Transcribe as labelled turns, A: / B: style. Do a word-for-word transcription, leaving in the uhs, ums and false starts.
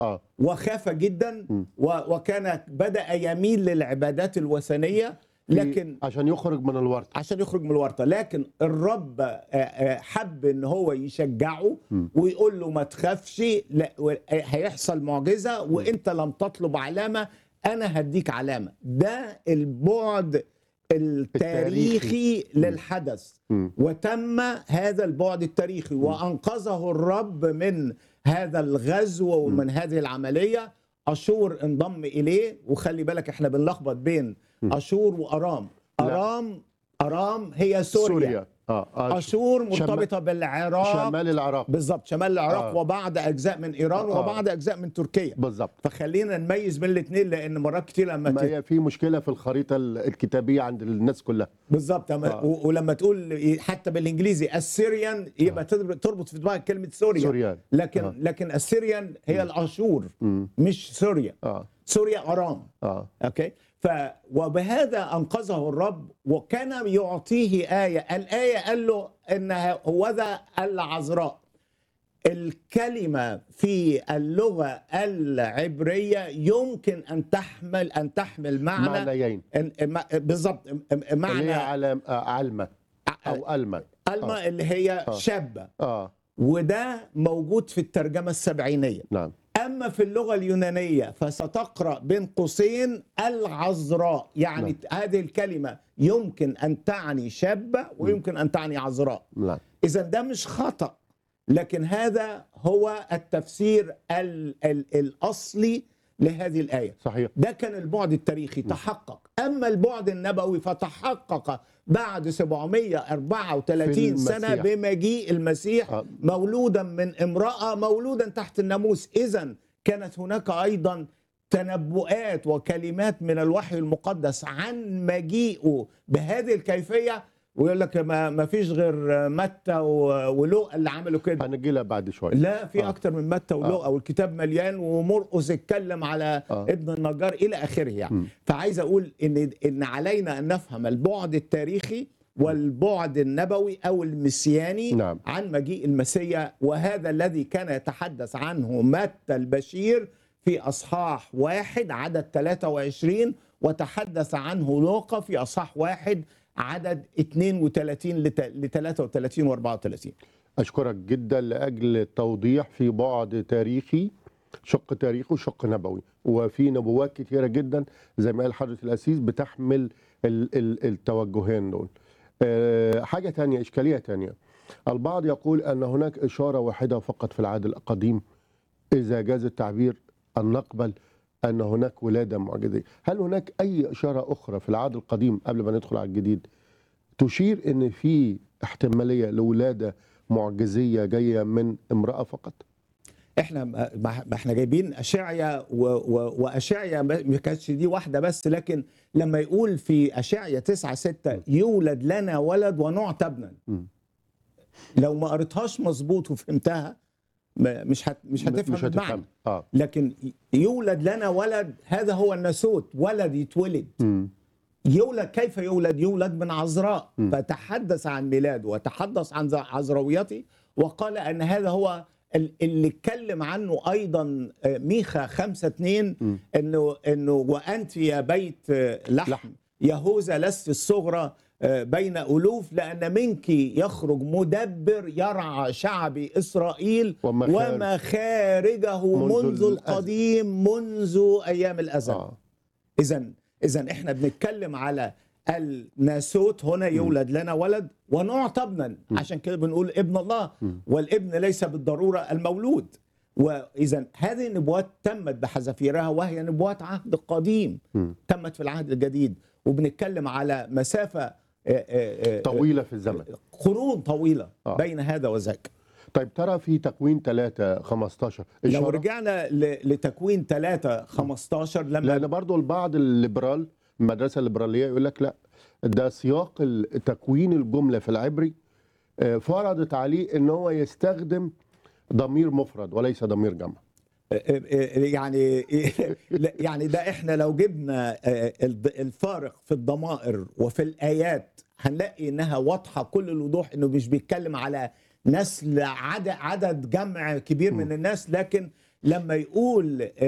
A: اه
B: وخاف جدا
A: م.
B: و- وكان بدأ يميل للعبادات الوثنية،
A: في-
B: لكن
A: عشان يخرج من الورطه.
B: عشان يخرج من الورطه. لكن الرب آه، آه، حب ان هو يشجعه
A: م.
B: ويقول له ما تخافش، لا و- هيحصل معجزه، وانت لم تطلب علامه، انا هديك علامه. ده البعد التاريخي للحدث،
A: م.
B: وتم هذا البعد التاريخي وانقذه الرب من هذا الغزو ومن هذه العمليه. اشور انضم اليه، وخلي بالك احنا بنلخبط بين اشور وارام.
A: لا.
B: ارام ارام هي سوريا,
A: سوريا اه, آه.
B: اشور مرتبطه
A: شمال,
B: بالعراق،
A: شمال العراق
B: بالظبط شمال العراق،
A: آه.
B: وبعض اجزاء من ايران
A: آه.
B: وبعض اجزاء من تركيا.
A: بالظبط.
B: فخلينا نميز بين الاثنين، لان مرات كتير لما
A: ما
B: ت...
A: هي في مشكله في الخريطه الكتابيه عند الناس كلها.
B: بالظبط
A: آه.
B: و... ولما تقول حتى بالانجليزي السيريان يبقى آه. تربط في دماغك كلمه سوريا،
A: سوريان.
B: لكن
A: آه.
B: لكن السيريان هي الاشور،
A: م.
B: مش سوريا.
A: اه
B: سوريا ارام.
A: اه
B: اوكي. ف وبهذا انقذه الرب، وكان يعطيه ايه. الايه قال له انها هوذا العذراء. الكلمه في اللغه العبريه يمكن ان تحمل ان تحمل معنى
A: معنيين
B: بالضبط،
A: اللي هي
B: معنى
A: علم آه علمه او المه
B: الما
A: آه.
B: اللي هي
A: آه.
B: شابه،
A: اه
B: وده موجود في الترجمه السبعينيه.
A: نعم.
B: أما في اللغة اليونانية فستقرأ بين قوسين العذراء، يعني نعم. هذه الكلمة يمكن أن تعني شابة ويمكن أن تعني عذراء.
A: نعم.
B: إذن ده مش خطأ، لكن هذا هو التفسير ال ال الأصلي لهذه الآية.
A: صحيح.
B: ده كان البعد التاريخي تحقق. أما البعد النبوي فتحقق بعد سبعمائة وأربعة وثلاثين سنة بمجيء المسيح آه. مولودا من امرأة، مولودا تحت الناموس. إذن كانت هناك أيضا تنبؤات وكلمات من الوحي المقدس عن مجيئه بهذه الكيفية. ويقول لك ما ما فيش غير متى ولوقا اللي عملوا كده.
A: هنجي لها بعد شويه.
B: لا، في
A: آه.
B: اكتر من متى ولوقا، آه. والكتاب مليان، ومرقس اتكلم على آه. ابن النجار الى اخره يعني. م. فعايز اقول ان ان علينا ان نفهم البعد التاريخي والبعد النبوي او المسياني
A: نعم.
B: عن مجيء المسيح، وهذا الذي كان يتحدث عنه متى البشير في اصحاح واحد عدد ثلاثة وعشرين، وتحدث عنه لوقا في اصحاح واحد عدد اثنين وثلاثين ل ثلاثة وثلاثين و أربعة وثلاثين.
A: أشكرك جدا لأجل التوضيح في بعد تاريخي، شق تاريخي وشق نبوي، وفي نبوات كثيرة جدا زي ما قال حضرة الأسيس بتحمل ال ال التوجهين دول. أه حاجة تانية، إشكالية تانية، البعض يقول أن هناك إشارة واحدة فقط في العهد القديم، إذا جاز التعبير أن نقبل أن هناك ولادة معجزية. هل هناك أي إشارة أخرى في العهد القديم قبل ما ندخل على الجديد تشير أن في احتمالية لولادة معجزية جاية من امرأة فقط؟
B: احنا ما احنا جايبين أشعيا وأشعيا ما كانتش دي واحدة بس، لكن لما يقول في أشعيا تسعة ستة يولد لنا ولد ونعطى ابنا، لو ما قريتهاش مظبوط وفهمتها مش هت مش هتفهم
A: مش هتفهم.
B: المعنى.
A: آه.
B: لكن يولد لنا ولد، هذا هو الناسوت، ولد يتولد.
A: م.
B: يولد كيف يولد؟ يولد من عذراء. م. فتحدث عن ميلاده وتحدث عن عذراويته، وقال ان هذا هو اللي اتكلم عنه ايضا ميخا خمسة اثنين، انه انه وانت يا بيت لحم, لحم. يهوذا لست الصغرى بين ألوف، لأن منك يخرج مدبر يرعى شعب إسرائيل ومخارجه منذ, منذ القديم منذ أيام الأزل. آه. إذن إذن إحنا بنتكلم على الناسوت هنا، يولد لنا ولد ونعطى ابنا، عشان كده بنقول ابن الله، والابن ليس بالضرورة المولود. وإذن هذه النبوات تمت بحذافيرها، وهي نبوات عهد قديم تمت في العهد الجديد، وبنتكلم على مسافة
A: طويلة في الزمن،
B: قرون طويلة
A: آه.
B: بين هذا وذاك.
A: طيب ترى في تكوين ثلاثة خمستاشر
B: لو رجعنا لتكوين ثلاثة خمستاشر، لما
A: لأن برضو البعض الليبرال، المدرسة الليبرالية، يقول لك لا، ده سياق تكوين الجملة في العبري فرضت عليه ان هو يستخدم ضمير مفرد وليس ضمير جمع.
B: يعني يعني ده احنا لو جبنا الفارق في الضمائر وفي الآيات هنلاقي انها واضحة كل الوضوح، انه مش بيتكلم على نسل عدد عدد جمع كبير من الناس، لكن لما يقول